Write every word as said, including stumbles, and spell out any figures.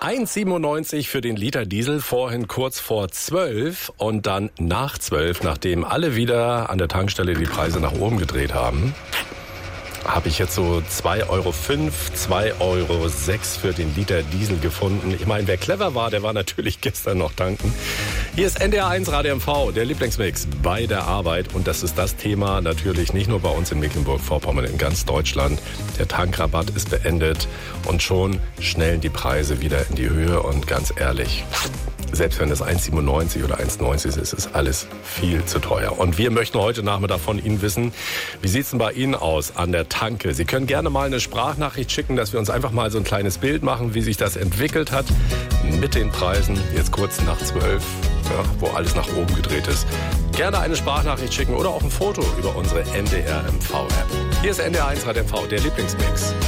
eins siebenundneunzig für den Liter Diesel, vorhin kurz vor zwölf und dann nach zwölf, nachdem alle wieder an der Tankstelle die Preise nach oben gedreht haben, habe ich jetzt so zwei Euro fünf, zwei Euro sechs für den Liter Diesel gefunden. Ich meine, wer clever war, der war natürlich gestern noch tanken. Hier ist N D R eins Radio M V, der Lieblingsmix bei der Arbeit. Und das ist das Thema natürlich nicht nur bei uns in Mecklenburg-Vorpommern, in ganz Deutschland. Der Tankrabatt ist beendet und schon schnellen die Preise wieder in die Höhe. Und ganz ehrlich, selbst wenn es eins siebenundneunzig oder eins neunzig ist, ist alles viel zu teuer. Und wir möchten heute Nachmittag von Ihnen wissen, wie sieht es denn bei Ihnen aus an der Tanke? Sie können gerne mal eine Sprachnachricht schicken, dass wir uns einfach mal so ein kleines Bild machen, wie sich das entwickelt hat mit den Preisen. Jetzt kurz nach zwölf, ja, wo alles nach oben gedreht ist. Gerne eine Sprachnachricht schicken oder auch ein Foto über unsere N D R M V-App. Hier ist N D R eins Radio M V, der Lieblingsmix.